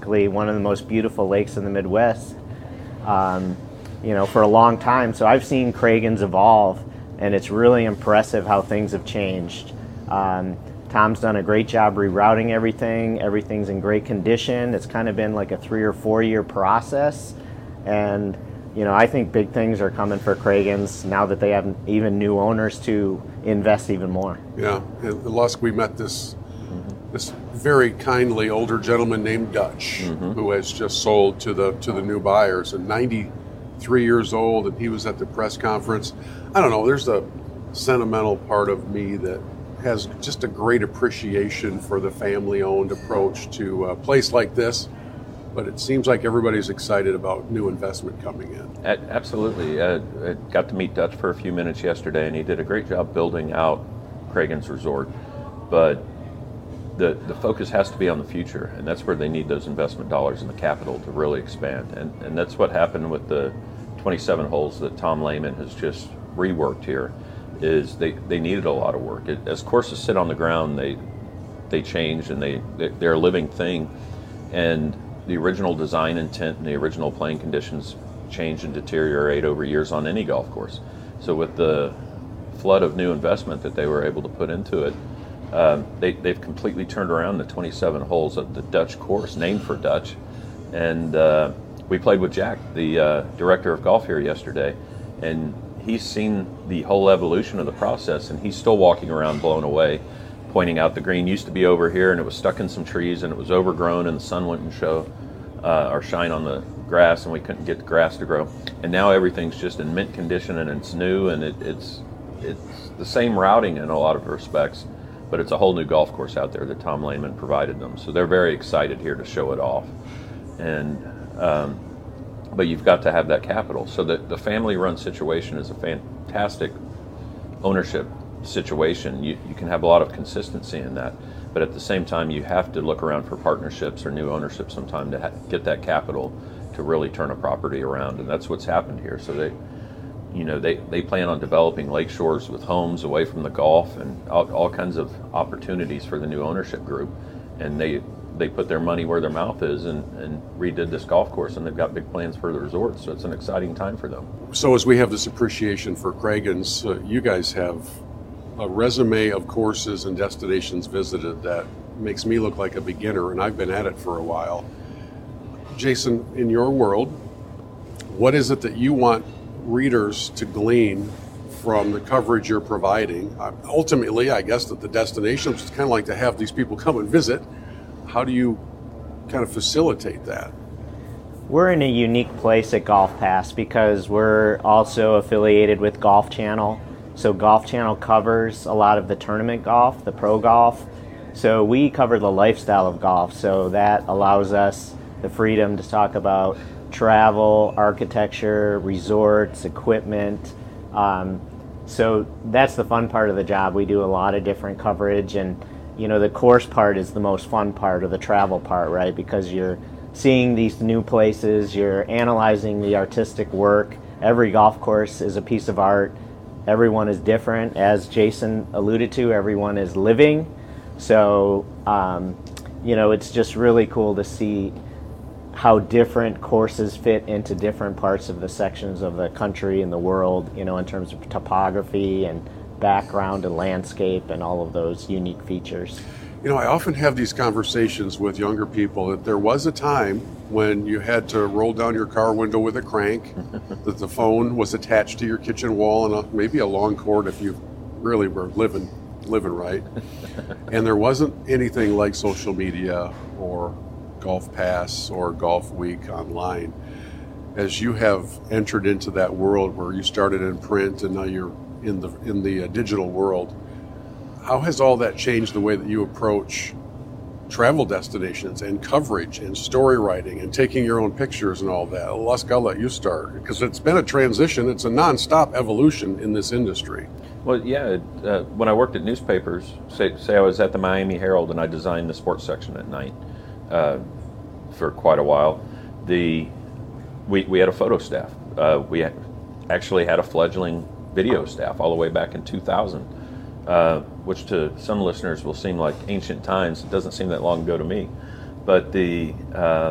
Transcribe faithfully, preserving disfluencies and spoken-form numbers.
basically one of the most beautiful lakes in the Midwest, um, you know, for a long time. So I've seen Cragins evolve, and it's really impressive how things have changed. Um, Tom's done a great job rerouting everything. Everything's in great condition. It's kind of been like a three or four year process. And, you know, I think big things are coming for Cragins now that they have even new owners to invest even more. Yeah, in Lusk we met this mm-hmm. this very kindly older gentleman named Dutch, mm-hmm. who has just sold to the to the new buyers, and ninety-three years old, and he was at the press conference. I don't know, there's a sentimental part of me that has just a great appreciation for the family-owned approach to a place like this, but it seems like everybody's excited about new investment coming in. Absolutely. Uh, I got to meet Dutch for a few minutes yesterday, and he did a great job building out Cragins Resort, but the the focus has to be on the future, and that's where they need those investment dollars and the capital to really expand, and, and that's what happened with the twenty-seven holes that Tom Lehman has just reworked here. Is they, they needed a lot of work. It, as courses sit on the ground, they they change, and they, they they're a living thing. And the original design intent and the original playing conditions change and deteriorate over years on any golf course. So with the flood of new investment that they were able to put into it, um, they they've completely turned around the twenty-seven holes of the Dutch course, named for Dutch. And uh, we played with Jack, the uh, director of golf here yesterday, and he's seen the whole evolution of the process, and he's still walking around blown away, pointing out the green used to be over here, and it was stuck in some trees, and it was overgrown, and the sun wouldn't show uh, or shine on the grass, and we couldn't get the grass to grow. And now everything's just in mint condition, and it's new, and it, it's it's the same routing in a lot of respects, but it's a whole new golf course out there that Tom Lehman provided them. So they're very excited here to show it off. And um, but you've got to have that capital. So the, the family-run situation is a fantastic ownership situation. You, you can have a lot of consistency in that, but at the same time, you have to look around for partnerships or new ownership sometime to ha- get that capital to really turn a property around, and that's what's happened here. So they, you know, they, they plan on developing lake shores with homes away from the golf and all, all kinds of opportunities for the new ownership group, and they they put their money where their mouth is and, and redid this golf course, and they've got big plans for the resort, so it's an exciting time for them. So as we have this appreciation for Cragins, uh, you guys have a resume of courses and destinations visited that makes me look like a beginner, and I've been at it for a while. Jason, in your world, what is it that you want readers to glean from the coverage you're providing? Uh, ultimately, I guess that the destination is kind of like to have these people come and visit. How do you kind of facilitate that? We're in a unique place at Golf Pass because we're also affiliated with Golf Channel. So Golf Channel covers a lot of the tournament golf, the pro golf. So we cover the lifestyle of golf. So that allows us the freedom to talk about travel, architecture, resorts, equipment. Um, so that's the fun part of the job. We do a lot of different coverage, and you know, the course part is the most fun part, or the travel part, right? Because you're seeing these new places, you're analyzing the artistic work. Every golf course is a piece of art. Everyone is different. As Jason alluded to, everyone is living. So, um, you know, it's just really cool to see how different courses fit into different parts of the sections of the country and the world, you know, in terms of topography and background and landscape and all of those unique features. You know, I often have these conversations with younger people that there was a time when you had to roll down your car window with a crank, that the phone was attached to your kitchen wall, and a, maybe a long cord if you really were living living right. And there wasn't anything like social media or Golf Pass or Golf Week online. As you have entered into that world where you started in print and now you're in the in the uh, digital world, how has all that changed the way that you approach travel destinations and coverage and story writing and taking your own pictures and all that? Lusk, I'll let you start, because it's been a transition. It's a nonstop evolution in this industry. Well, yeah, uh, when I worked at newspapers, say, say I was at the Miami Herald and I designed the sports section at night uh, for quite a while, the we, we had a photo staff. Uh, we had, actually had a fledgling video staff all the way back in two thousand, uh, which to some listeners will seem like ancient times. It doesn't seem that long ago to me. But the uh,